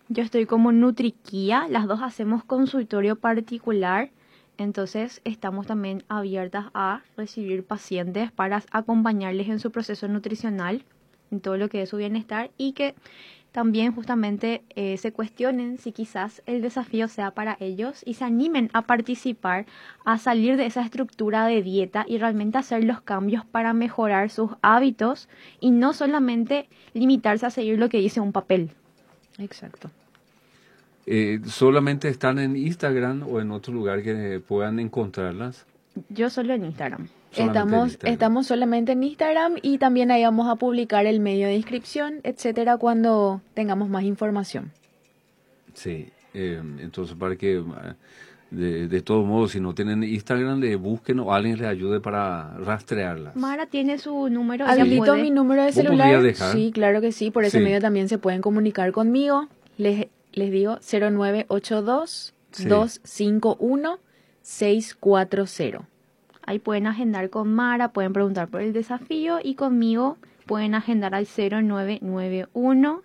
Yo estoy como Nutriquía, las dos hacemos consultorio particular, entonces estamos también abiertas a recibir pacientes para acompañarles en su proceso nutricional, en todo lo que es su bienestar y que también justamente se cuestionen si quizás el desafío sea para ellos y se animen a participar, a salir de esa estructura de dieta y realmente hacer los cambios para mejorar sus hábitos y no solamente limitarse a seguir lo que dice un papel. Exacto. ¿Solamente están en Instagram o en otro lugar que puedan encontrarlas? Yo solo en Instagram. Estamos solamente en Instagram y también ahí vamos a publicar el medio de inscripción, etcétera, cuando tengamos más información. Sí, entonces para que de todos modos, si no tienen Instagram, le busquen o alguien les ayude para rastrearlas. Mara tiene su número. Habilito mi número de celular. Dejar? Sí, claro que sí, por ese medio también se pueden comunicar conmigo. Les digo 0982 251 640. Ahí pueden agendar con Mara, pueden preguntar por el desafío y conmigo pueden agendar al 0991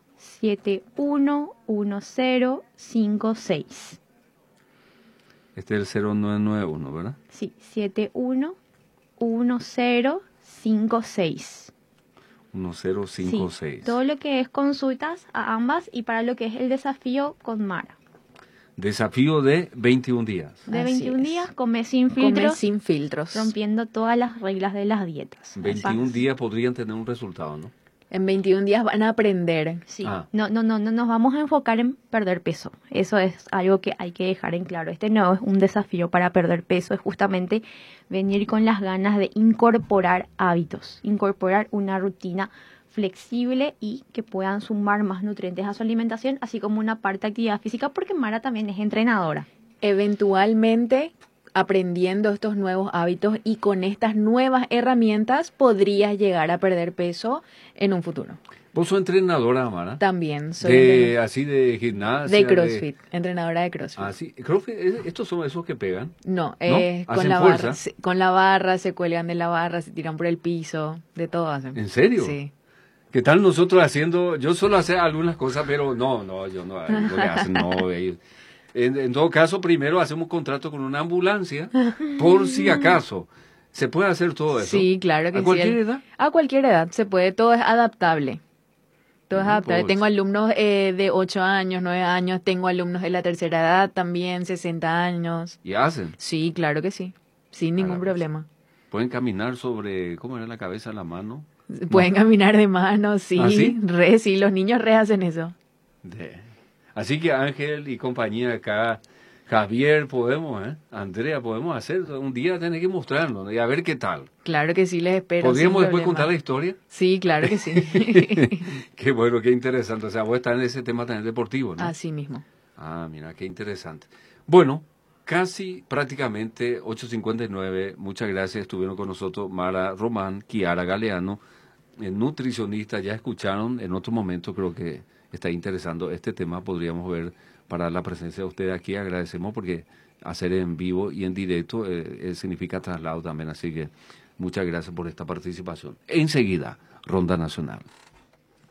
711056. Este es el 0991, ¿verdad? Sí, 711056. 1056. Sí, todo lo que es consultas a ambas y para lo que es el desafío con Mara. Desafío de 21 días. De 21 días, come sin filtros. Come sin filtros. Rompiendo todas las reglas de las dietas. 21 días podrían tener un resultado, ¿no? En 21 días van a aprender. Sí, no nos vamos a enfocar en perder peso. Eso es algo que hay que dejar en claro. Este no es un desafío para perder peso, es justamente venir con las ganas de incorporar hábitos, incorporar una rutina flexible y que puedan sumar más nutrientes a su alimentación, así como una parte de actividad física, porque Mara también es entrenadora. Eventualmente, aprendiendo estos nuevos hábitos y con estas nuevas herramientas, podrías llegar a perder peso en un futuro. ¿Vos sos entrenadora, Mara? También soy así de gimnasia. De CrossFit, entrenadora de CrossFit. Ah, sí. ¿CrossFit? ¿Estos son esos que pegan? No, con la barra. Con la barra, se cuelgan de la barra, se tiran por el piso, de todo hacen. ¿En serio? Sí. ¿Qué tal nosotros haciendo? Yo suelo hacer algunas cosas, pero no, yo no, lo que hacen, no. En todo caso, primero hacemos contrato con una ambulancia, por si acaso. ¿Se puede hacer todo eso? Sí, claro que sí. ¿A cualquier edad? A cualquier edad, se puede, todo es adaptable. Todo es adaptable. Pues. Tengo alumnos de 8 años, 9 años, tengo alumnos de la tercera edad también, 60 años. ¿Y hacen? Sí, claro que sí, sin ningún problema. ¿Pueden caminar sobre, cómo era la cabeza, la mano? Pueden caminar de mano, sí. ¿Ah, sí? Sí, los niños hacen eso. Así que Ángel y compañía acá, Javier, Andrea, podemos hacer, un día tener que mostrarnos y a ver qué tal. Claro que sí, les espero. ¿Podríamos después contar la historia? Sí, claro que sí. Qué bueno, qué interesante. O sea, vos estás en ese tema también deportivo, ¿no? Así mismo. Ah, mira, qué interesante. Bueno, casi prácticamente 8:59. Muchas gracias. Estuvieron con nosotros Mara Román, Kiara Galeano, nutricionista. Ya escucharon en otro momento, creo que está interesando este tema. Podríamos ver para la presencia de ustedes aquí. Agradecemos porque hacer en vivo y en directo significa traslado también. Así que muchas gracias por esta participación. Enseguida, Ronda Nacional.